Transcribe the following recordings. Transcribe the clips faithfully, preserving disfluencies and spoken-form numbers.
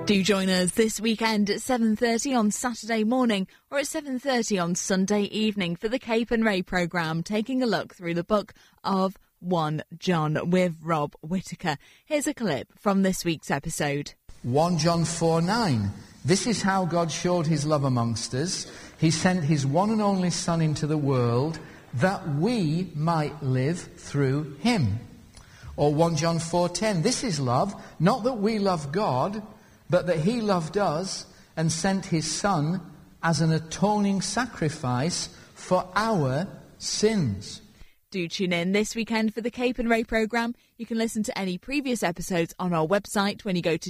Do join us this weekend at seven thirty on Saturday morning or at seven thirty on Sunday evening for the Cape and Ray programme, taking a look through the book of First John with Rob Whittaker. Here's a clip from this week's episode. First John four nine. This is how God showed his love amongst us. He sent his one and only Son into the world that we might live through him. Or First John four ten. This is love, not that we love God, but that he loved us and sent his Son as an atoning sacrifice for our sins. Do tune in this weekend for the Cape and Ray programme. You can listen to any previous episodes on our website when you go to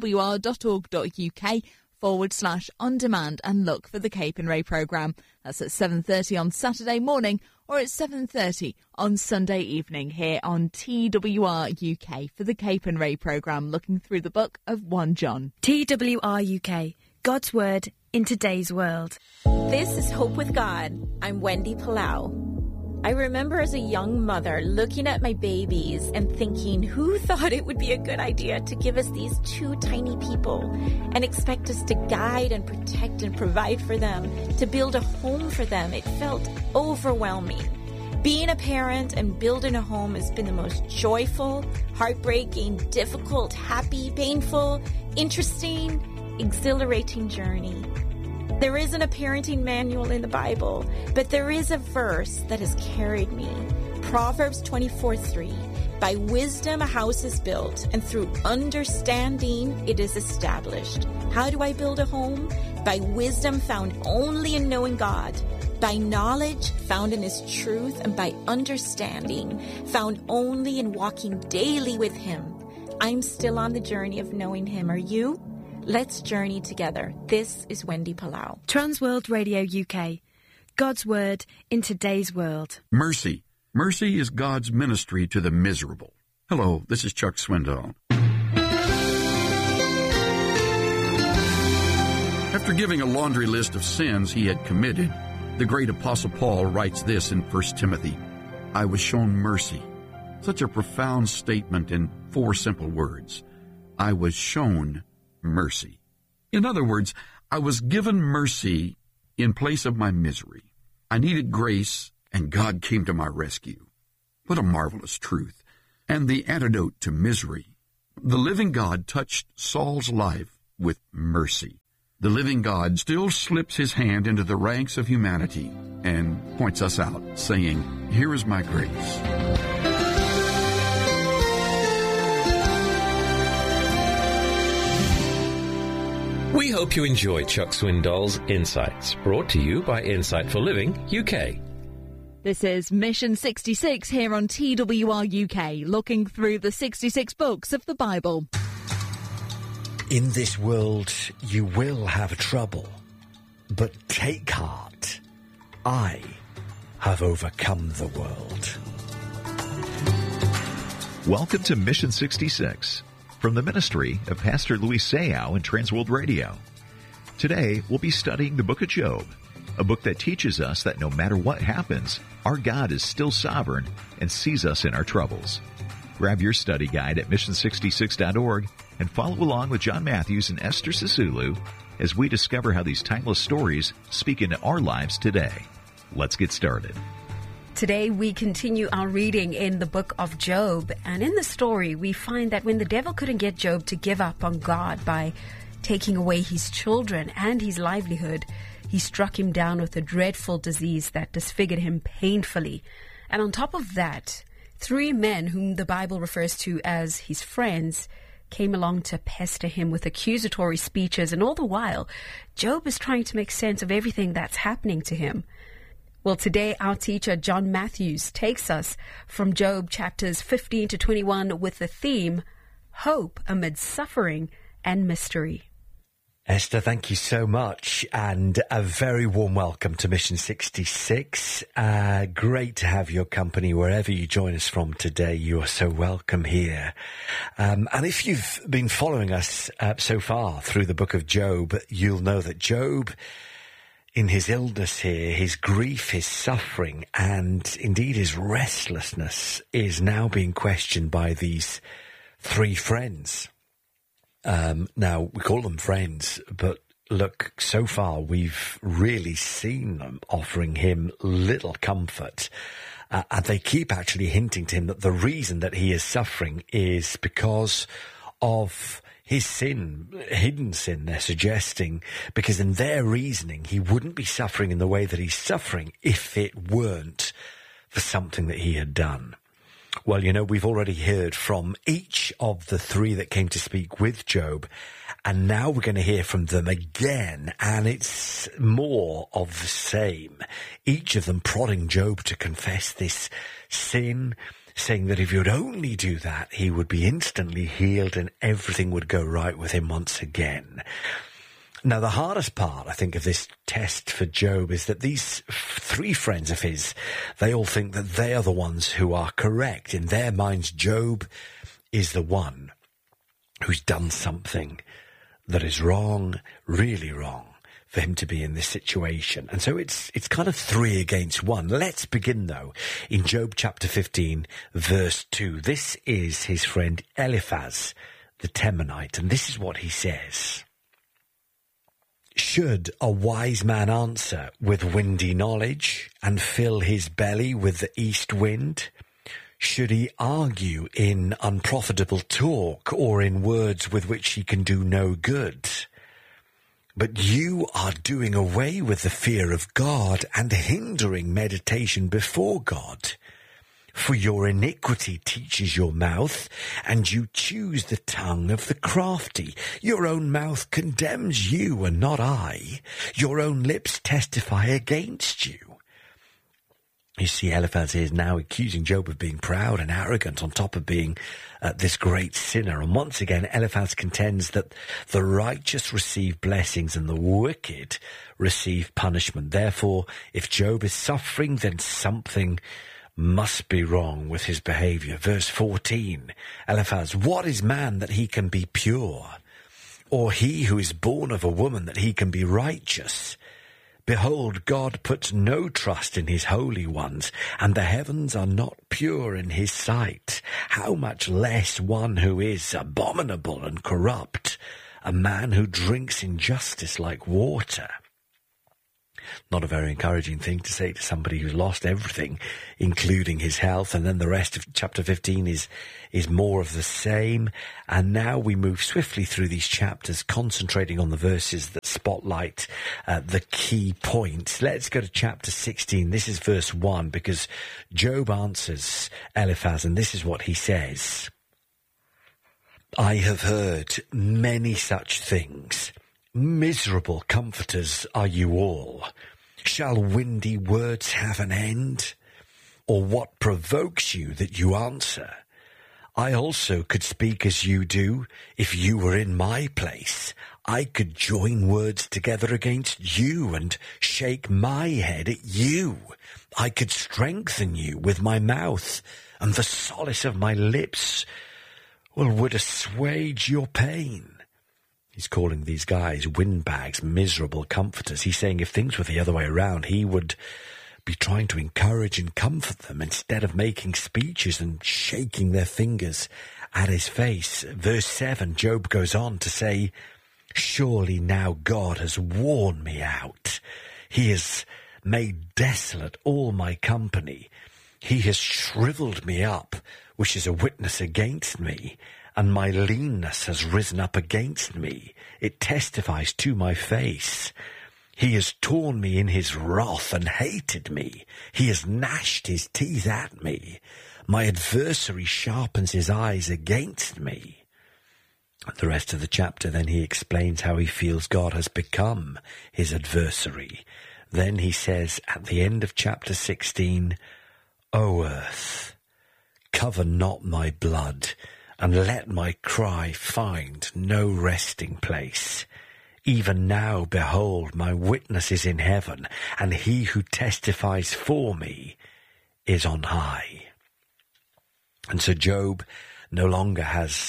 twr.org.uk forward slash on demand and look for the Cape and Ray programme. That's at seven thirty on Saturday morning or at seven thirty on Sunday evening here on T W R U K for the Cape and Ray programme, looking through the book of First John. T W R U K, God's Word in today's world. This is Hope with God. I'm Wendy Palau. I remember as a young mother looking at my babies and thinking, who thought it would be a good idea to give us these two tiny people and expect us to guide and protect and provide for them, to build a home for them? It felt overwhelming. Being a parent and building a home has been the most joyful, heartbreaking, difficult, happy, painful, interesting, exhilarating journey. There isn't a parenting manual in the Bible, but there is a verse that has carried me. Proverbs twenty-four three. By wisdom a house is built, and through understanding it is established. How do I build a home? By wisdom found only in knowing God. By knowledge found in his truth, and by understanding found only in walking daily with him. I'm still on the journey of knowing him. Are you? Let's journey together. This is Wendy Palau. Transworld Radio U K. God's Word in today's world. Mercy. Mercy is God's ministry to the miserable. Hello, this is Chuck Swindoll. After giving a laundry list of sins he had committed, the great Apostle Paul writes this in First Timothy. I was shown mercy. Such a profound statement in four simple words. I was shown mercy. In other words, I was given mercy in place of my misery. I needed grace, and God came to my rescue. What a marvelous truth. And the antidote to misery. The living God touched Saul's life with mercy. The living God still slips his hand into the ranks of humanity and points us out, saying, here is my grace. We hope you enjoy Chuck Swindoll's Insights, brought to you by Insight for Living U K. This is Mission sixty-six here on T W R U K, looking through the sixty-six books of the Bible. In this world you will have trouble, but take heart. I have overcome the world. Welcome to Mission sixty-six. From the ministry of Pastor Luis Sayao and Transworld Radio. Today, we'll be studying the book of Job, a book that teaches us that no matter what happens, our God is still sovereign and sees us in our troubles. Grab your study guide at mission sixty-six dot org and follow along with John Matthews and Esther Sisulu as we discover how these timeless stories speak into our lives today. Let's get started. Today we continue our reading in the book of Job, and in the story we find that when the devil couldn't get Job to give up on God by taking away his children and his livelihood, he struck him down with a dreadful disease that disfigured him painfully. And on top of that, three men whom the Bible refers to as his friends came along to pester him with accusatory speeches, and all the while Job is trying to make sense of everything that's happening to him. Well, today our teacher, John Matthews, takes us from Job chapters fifteen to twenty-one with the theme, Hope Amid Suffering and Mystery. Esther, thank you so much, and a very warm welcome to Mission sixty-six. Uh, great to have your company wherever you join us from today. You are so welcome here. Um, and if you've been following us uh, so far through the book of Job, you'll know that Job, in his illness here, his grief, his suffering, and indeed his restlessness is now being questioned by these three friends. Um, now, we call them friends, but look, so far we've really seen them offering him little comfort. Uh, and they keep actually hinting to him that the reason that he is suffering is because of his sin, hidden sin, they're suggesting, because in their reasoning, he wouldn't be suffering in the way that he's suffering if it weren't for something that he had done. Well, you know, we've already heard from each of the three that came to speak with Job, and now we're going to hear from them again, and it's more of the same. Each of them prodding Job to confess this sin, saying that if he would only do that, he would be instantly healed and everything would go right with him once again. Now, the hardest part, I think, of this test for Job is that these three friends of his, they all think that they are the ones who are correct. In their minds, Job is the one who's done something that is wrong, really wrong, for him to be in this situation. And so it's it's kind of three against one. Let's begin, though, in Job chapter fifteen, verse two. This is his friend Eliphaz, the Temanite, and this is what he says. Should a wise man answer with windy knowledge and fill his belly with the east wind? Should he argue in unprofitable talk or in words with which he can do no good? But you are doing away with the fear of God and hindering meditation before God. For your iniquity teaches your mouth, and you choose the tongue of the crafty. Your own mouth condemns you, and not I. Your own lips testify against you. You see, Eliphaz is now accusing Job of being proud and arrogant on top of being uh, this great sinner. And once again, Eliphaz contends that the righteous receive blessings and the wicked receive punishment. Therefore, if Job is suffering, then something must be wrong with his behavior. Verse fourteen, Eliphaz, what is man that he can be pure? Or he who is born of a woman that he can be righteous? Behold, God puts no trust in his holy ones, and the heavens are not pure in his sight. How much less one who is abominable and corrupt, a man who drinks injustice like water. Not a very encouraging thing to say to somebody who's lost everything, including his health. And then the rest of chapter fifteen is is more of the same. And now we move swiftly through these chapters, concentrating on the verses that spotlight uh, the key points. Let's go to chapter sixteen. This is verse one, because Job answers Eliphaz, and this is what he says. I have heard many such things. Miserable comforters are you all. Shall windy words have an end? Or what provokes you that you answer? I also could speak as you do if you were in my place. I could join words together against you and shake my head at you. I could strengthen you with my mouth, and the solace of my lips, well, would assuage your pain. He's calling these guys windbags, miserable comforters. He's saying if things were the other way around, he would be trying to encourage and comfort them instead of making speeches and shaking their fingers at his face. Verse seven, Job goes on to say, surely now God has worn me out. He has made desolate all my company. He has shriveled me up, which is a witness against me. And my leanness has risen up against me. It testifies to my face. He has torn me in his wrath and hated me. He has gnashed his teeth at me. My adversary sharpens his eyes against me. At the rest of the chapter, then he explains how he feels God has become his adversary. Then he says at the end of chapter sixteen, O earth, cover not my blood, and let my cry find no resting place. Even now, behold, my witness is in heaven, and he who testifies for me is on high. And so Job no longer has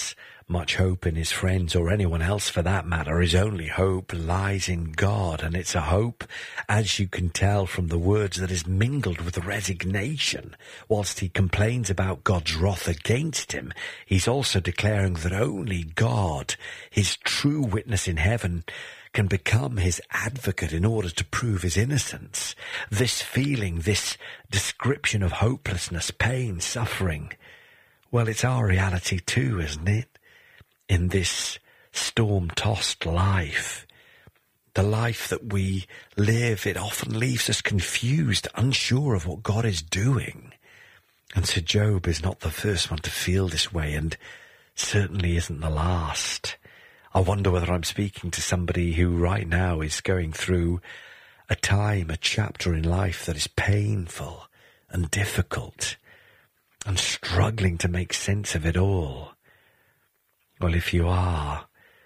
much hope in his friends or anyone else for that matter. His only hope lies in God, and it's a hope, as you can tell from the words, that is mingled with resignation. Whilst he complains about God's wrath against him, he's also declaring that only God, his true witness in heaven, can become his advocate in order to prove his innocence. This feeling, this description of hopelessness, pain, suffering, well, it's our reality too, isn't it? In this storm-tossed life, the life that we live, it often leaves us confused, unsure of what God is doing. And so Job is not the first one to feel this way, and certainly isn't the last. I wonder whether I'm speaking to somebody who right now is going through a time, a chapter in life that is painful and difficult and struggling to make sense of it all. Well, if you are,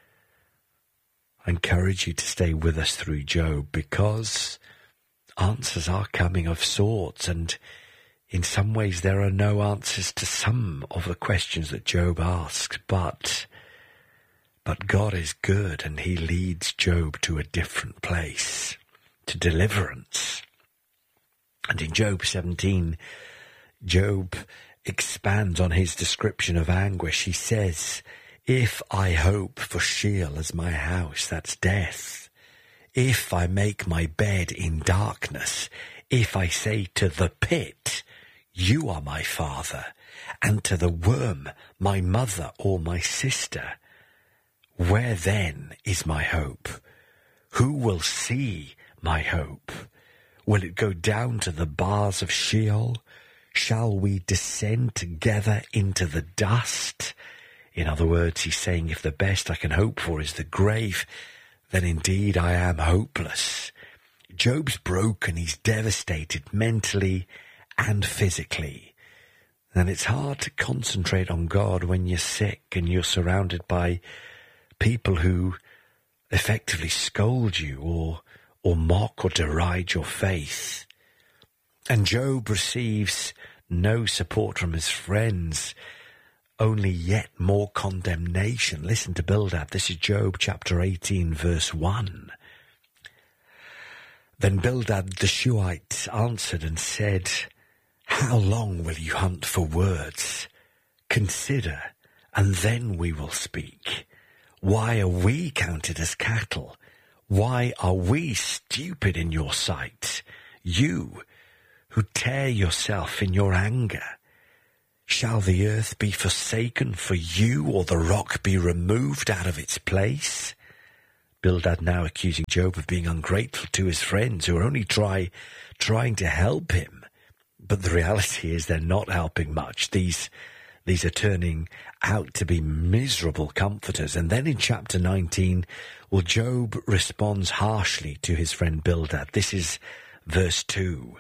I encourage you to stay with us through Job, because answers are coming of sorts, and in some ways there are no answers to some of the questions that Job asks, but but God is good, and he leads Job to a different place, to deliverance. And in Job seventeen, Job expands on his description of anguish. He says, if I hope for Sheol as my house, that's death. If I make my bed in darkness, if I say to the pit, you are my father, and to the worm, my mother or my sister, where then is my hope? Who will see my hope? Will it go down to the bars of Sheol? Shall we descend together into the dust? In other words, he's saying, if the best I can hope for is the grave, then indeed I am hopeless. Job's broken, he's devastated mentally and physically. And it's hard to concentrate on God when you're sick and you're surrounded by people who effectively scold you or, or mock or deride your faith. And Job receives no support from his friends, only yet more condemnation. Listen to Bildad. This is Job chapter eighteen, verse one. Then Bildad the Shuhite answered and said, how long will you hunt for words? Consider, and then we will speak. Why are we counted as cattle? Why are we stupid in your sight? You who tear yourself in your anger. Shall the earth be forsaken for you, or the rock be removed out of its place? Bildad now accusing Job of being ungrateful to his friends, who are only try, trying to help him. But the reality is they're not helping much. These, these are turning out to be miserable comforters. And then in chapter nineteen, well, Job responds harshly to his friend Bildad. This is verse two.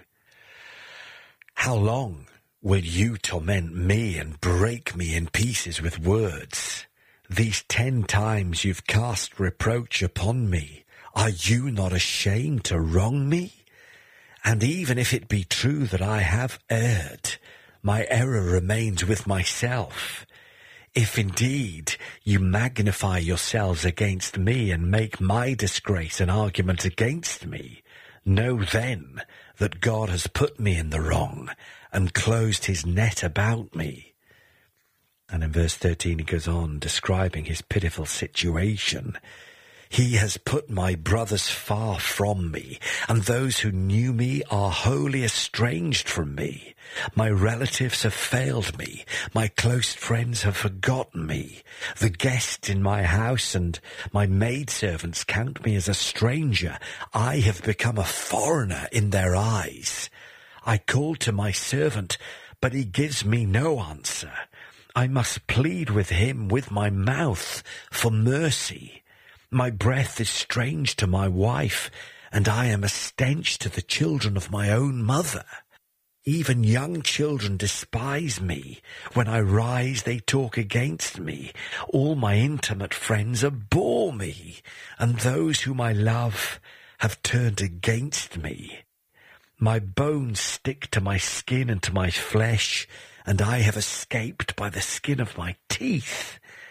How long will you torment me and break me in pieces with words? These ten times you've cast reproach upon me. Are you not ashamed to wrong me? And even if it be true that I have erred, my error remains with myself. If indeed you magnify yourselves against me and make my disgrace an argument against me, know then that God has put me in the wrong and closed his net about me. And in verse thirteen he goes on describing his pitiful situation. He has put my brothers far from me, and those who knew me are wholly estranged from me. My relatives have failed me. My close friends have forgotten me. The guests in my house and my maidservants count me as a stranger. I have become a foreigner in their eyes. I call to my servant, but he gives me no answer. I must plead with him with my mouth for mercy. My breath is strange to my wife, and I am a stench to the children of my own mother. Even young children despise me. When I rise, they talk against me. All my intimate friends abhor me, and those whom I love have turned against me. My bones stick to my skin and to my flesh, and I have escaped by the skin of my teeth.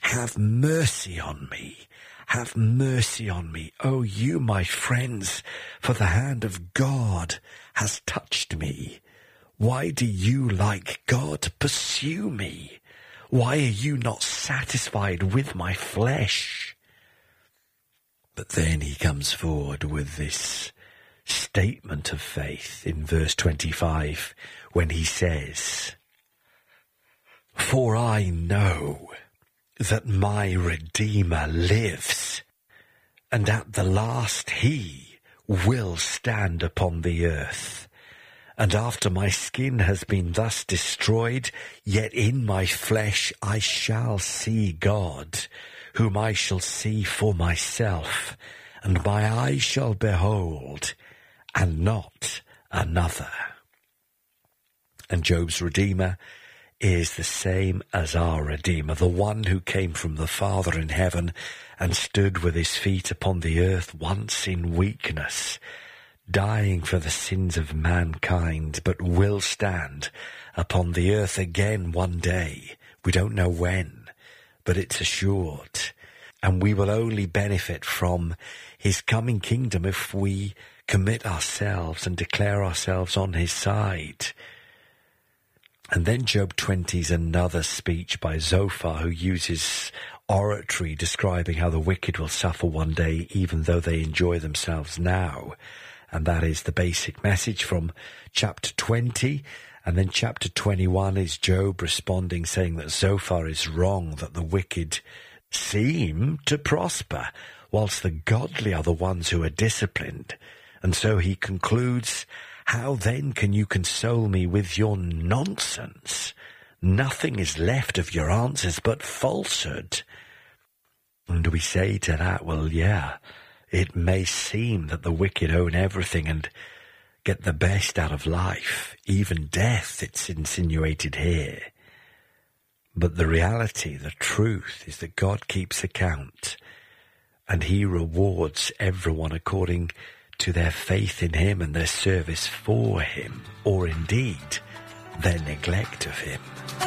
have mercy on me. Have mercy on me, O you, my friends, for the hand of God has touched me. Why do you, like God, pursue me? Why are you not satisfied with my flesh? But then he comes forward with this statement of faith in verse twenty-five when he says, "For I know that my Redeemer lives, and at the last he will stand upon the earth. And after my skin has been thus destroyed, yet in my flesh I shall see God, whom I shall see for myself, and my eyes shall behold, and not another." And Job's Redeemer is the same as our Redeemer, the one who came from the Father in heaven and stood with his feet upon the earth once in weakness, dying for the sins of mankind, but will stand upon the earth again one day. We don't know when, but it's assured. And we will only benefit from his coming kingdom if we commit ourselves and declare ourselves on his side. And then Job twenty is another speech by Zophar, who uses oratory describing how the wicked will suffer one day even though they enjoy themselves now. And that is the basic message from chapter twenty. And then chapter twenty-one is Job responding, saying that Zophar is wrong, that the wicked seem to prosper, whilst the godly are the ones who are disciplined. And so he concludes, "How then can you console me with your nonsense? Nothing is left of your answers but falsehood." And we say to that, well, yeah, it may seem that the wicked own everything and get the best out of life, even death, it's insinuated here. But the reality, the truth, is that God keeps account, and he rewards everyone according to their faith in him and their service for him, or indeed their neglect of him.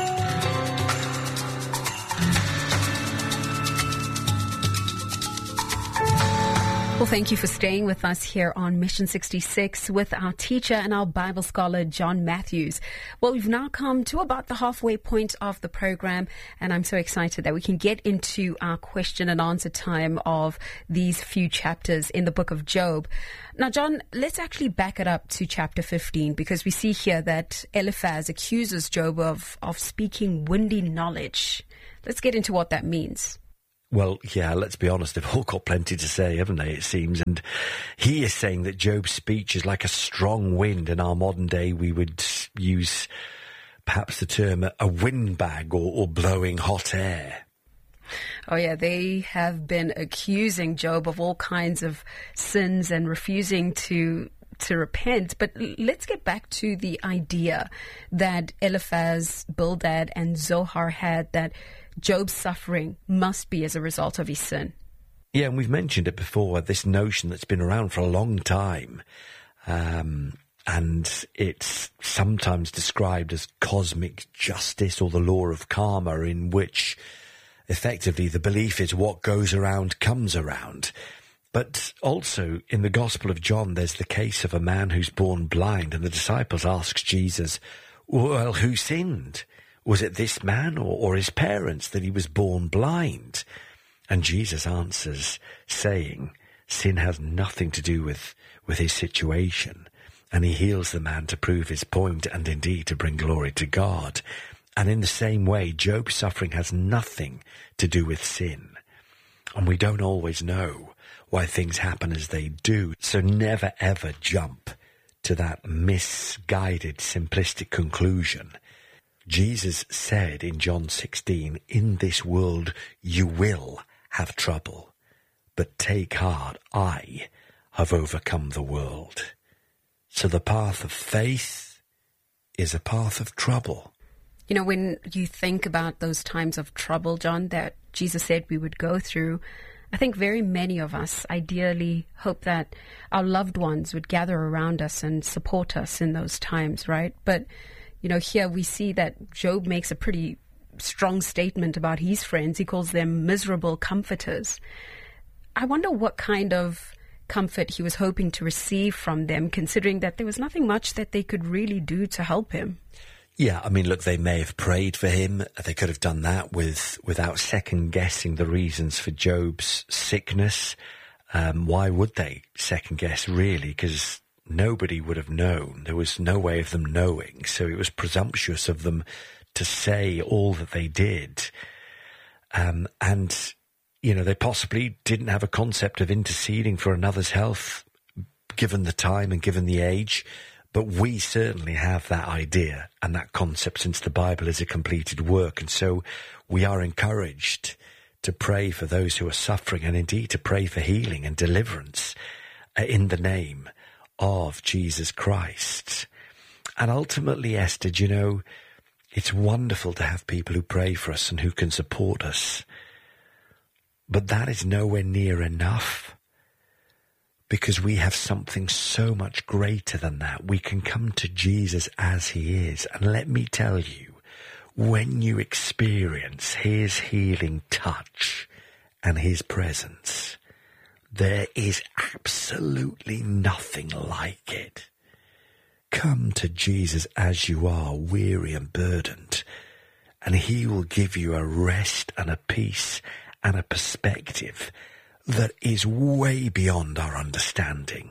Well, thank you for staying with us here on Mission sixty-six with our teacher and our Bible scholar, John Matthews. Well, we've now come to about the halfway point of the program, and I'm so excited that we can get into our question and answer time of these few chapters in the book of Job. Now, John, let's actually back it up to chapter fifteen, because we see here that Eliphaz accuses Job of, of speaking windy knowledge. Let's get into what that means. Well, yeah, let's be honest, they've all got plenty to say, haven't they, it seems. And he is saying that Job's speech is like a strong wind. In our modern day, we would use perhaps the term a windbag or, or blowing hot air. Oh, yeah, they have been accusing Job of all kinds of sins and refusing to to repent. But let's get back to the idea that Eliphaz, Bildad, and Zohar had, that Job's suffering must be as a result of his sin. Yeah, and we've mentioned it before, this notion that's been around for a long time. Um, and it's sometimes described as cosmic justice or the law of karma, in which effectively the belief is what goes around comes around. But also in the Gospel of John, there's the case of a man who's born blind, and the disciples ask Jesus, well, who sinned? Was it this man or, or his parents that he was born blind? And Jesus answers, saying, sin has nothing to do with, with his situation. And he heals the man to prove his point and indeed to bring glory to God. And in the same way, Job's suffering has nothing to do with sin. And we don't always know why things happen as they do. So never ever jump to that misguided, simplistic conclusion. Jesus said in John sixteen, in this world you will have trouble, but take heart, I have overcome the world. So the path of faith is a path of trouble. You know, when you think about those times of trouble, John, that Jesus said we would go through, I think very many of us ideally hope that our loved ones would gather around us and support us in those times, right? But you know, here we see that Job makes a pretty strong statement about his friends. He calls them miserable comforters. I wonder what kind of comfort he was hoping to receive from them, considering that there was nothing much that they could really do to help him. Yeah, I mean, look, they may have prayed for him. They could have done that with without second-guessing the reasons for Job's sickness. Um, why would they second-guess, really? Because nobody would have known. There was no way of them knowing. So it was presumptuous of them to say all that they did. Um, and, you know, they possibly didn't have a concept of interceding for another's health, given the time and given the age. But we certainly have that idea and that concept, since the Bible is a completed work. And so we are encouraged to pray for those who are suffering, and indeed to pray for healing and deliverance in the name of Jesus Christ. And ultimately, Esther, you know, it's wonderful to have people who pray for us and who can support us. But that is nowhere near enough. Because we have something so much greater than that. We can come to Jesus as he is. And let me tell you, when you experience his healing touch and his presence, there is absolutely nothing like it. Come to Jesus as you are, weary and burdened, and he will give you a rest and a peace and a perspective that is way beyond our understanding.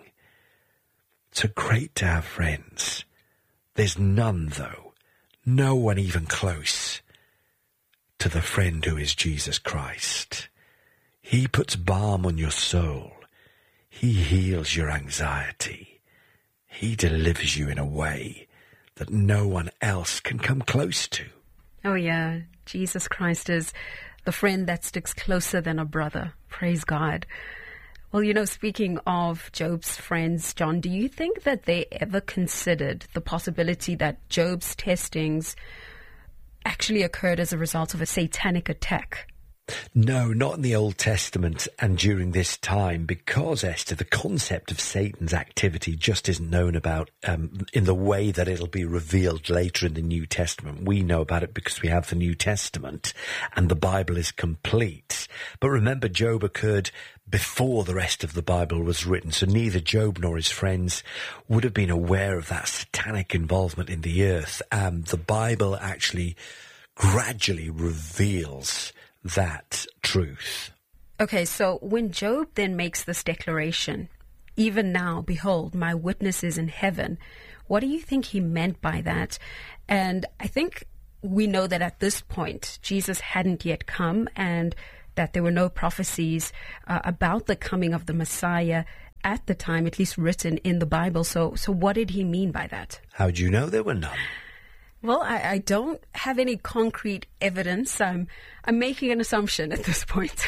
So great to have friends. There's none, though, no one even close to the friend who is Jesus Christ. He puts balm on your soul. He heals your anxiety. He delivers you in a way that no one else can come close to. Oh, yeah. Jesus Christ is the friend that sticks closer than a brother. Praise God. Well, you know, speaking of Job's friends, John, do you think that they ever considered the possibility that Job's testings actually occurred as a result of a satanic attack? No, not in the Old Testament and during this time, because, Esther, the concept of Satan's activity just isn't known about um, in the way that it'll be revealed later in the New Testament. We know about it because we have the New Testament and the Bible is complete. But remember, Job occurred before the rest of the Bible was written, so neither Job nor his friends would have been aware of that satanic involvement in the earth. Um, the Bible actually gradually reveals that truth. Okay, so when Job then makes this declaration, even now, behold, my witness is in heaven, what do you think he meant by that? And I think we know that at this point, Jesus hadn't yet come, and that there were no prophecies uh, about the coming of the Messiah at the time, at least written in the Bible. So, so what did he mean by that? How do you know there were none? Well, I, I don't have any concrete evidence. I'm, I'm making an assumption at this point.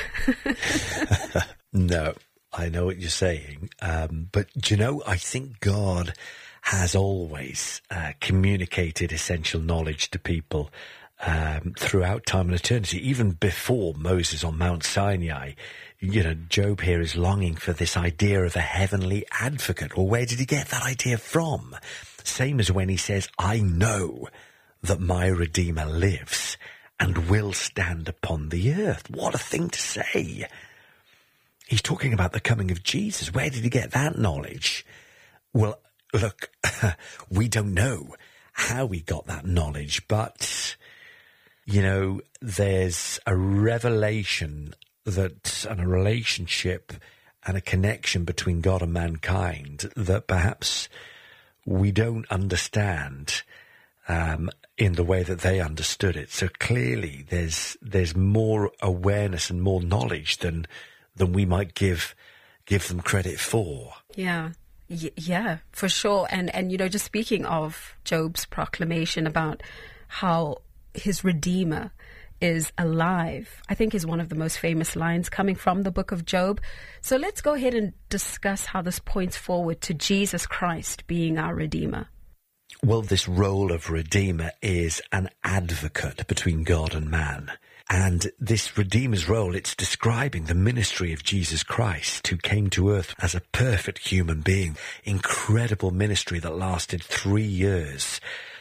No, I know what you're saying. Um, but, do you know, I think God has always uh, communicated essential knowledge to people um, throughout time and eternity, even before Moses on Mount Sinai. You know, Job here is longing for this idea of a heavenly advocate. Well, where did he get that idea from? Same as when he says, I know that my Redeemer lives and will stand upon the earth. What a thing to say. He's talking about the coming of Jesus. Where did he get that knowledge? Well, look, we don't know how he got that knowledge, but, you know, there's a revelation that, and a relationship and a connection between God and mankind that perhaps we don't understand um, in the way that they understood it. So clearly there's there's more awareness and more knowledge than than we might give give them credit for. Yeah. Y- yeah, for sure. And, and, you know, just speaking of Job's proclamation about how his Redeemer is alive, I think is one of the most famous lines coming from the book of Job. So let's go ahead and discuss how this points forward to Jesus Christ being our Redeemer. Well, this role of Redeemer is an advocate between God and man. And this Redeemer's role, it's describing the ministry of Jesus Christ, who came to earth as a perfect human being. Incredible ministry that lasted three years.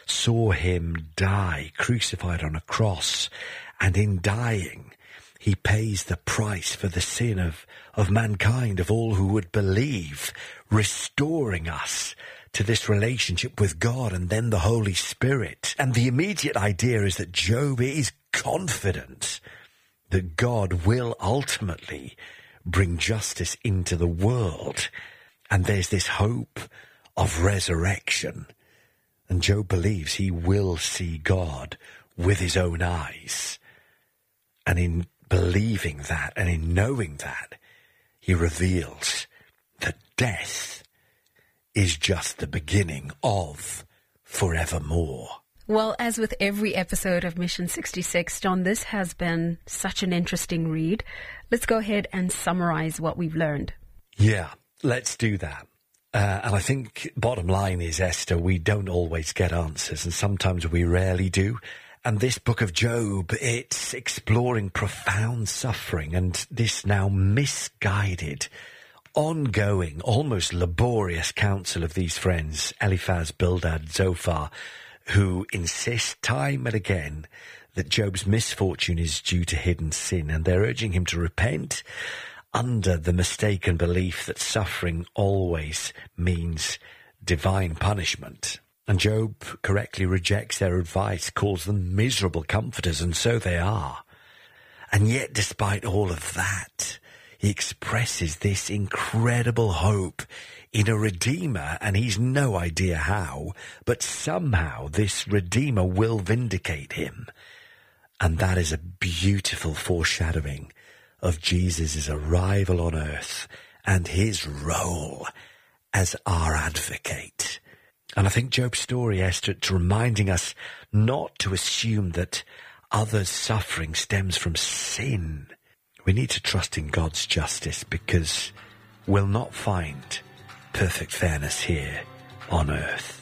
saw him die, crucified on a cross, and in dying, he pays the price for the sin of, of mankind, of all who would believe, restoring us to this relationship with God and then the Holy Spirit. And the immediate idea is that Job is confident that God will ultimately bring justice into the world. And there's this hope of resurrection. And Job believes he will see God with his own eyes. And in believing that and in knowing that, he reveals that death is just the beginning of forevermore. Well, as with every episode of Mission sixty-six, John, this has been such an interesting read. Let's go ahead and summarize what we've learned. Yeah, let's do that. Uh, and I think bottom line is, Esther, we don't always get answers, and sometimes we rarely do. And this book of Job, it's exploring profound suffering and this now misguided, ongoing, almost laborious counsel of these friends, Eliphaz, Bildad, Zophar, who insist time and again that Job's misfortune is due to hidden sin, and they're urging him to repent under the mistaken belief that suffering always means divine punishment. And Job correctly rejects their advice, calls them miserable comforters, and so they are. And yet, despite all of that, he expresses this incredible hope in a Redeemer, and he's no idea how, but somehow this Redeemer will vindicate him. And that is a beautiful foreshadowing of Jesus' arrival on earth and his role as our advocate. And I think Job's story, Esther, it's reminding us not to assume that others' suffering stems from sin. We need to trust in God's justice, because we'll not find perfect fairness here on earth.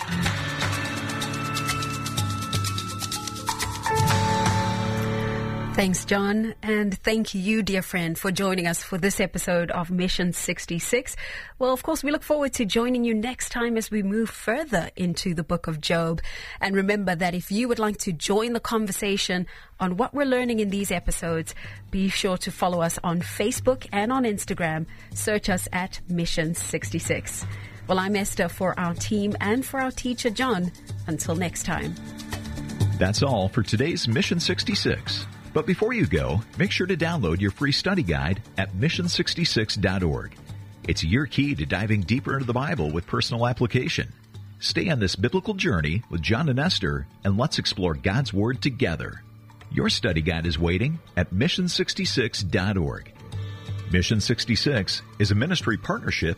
Thanks, John, and thank you, dear friend, for joining us for this episode of Mission sixty-six. Well, of course, we look forward to joining you next time as we move further into the book of Job. And remember that if you would like to join the conversation on what we're learning in these episodes, be sure to follow us on Facebook and on Instagram. Search us at Mission sixty-six. Well, I'm Esther for our team and for our teacher, John. Until next time. That's all for today's Mission sixty-six. But before you go, make sure to download your free study guide at mission sixty-six dot org. It's your key to diving deeper into the Bible with personal application. Stay on this biblical journey with John and Esther, and let's explore God's Word together. Your study guide is waiting at mission sixty-six dot org. Mission sixty-six is a ministry partnership